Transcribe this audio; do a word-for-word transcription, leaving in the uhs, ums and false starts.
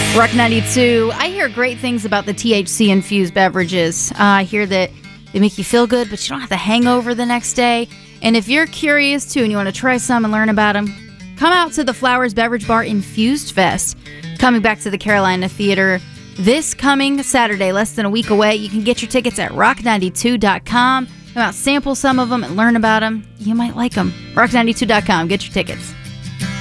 Rock ninety-two. I hear great things about the T H C-infused beverages. Uh, I hear that they make you feel good, but you don't have the hangover the next day. And if you're curious, too, and you want to try some and learn about them, come out to the Flowers Beverage Bar Infused Fest, coming back to the Carolina Theater this coming Saturday, less than a week away. You can get your tickets at rock ninety-two dot com. Come out, sample some of them, and learn about them. You might like them. rock ninety-two dot com. Get your tickets.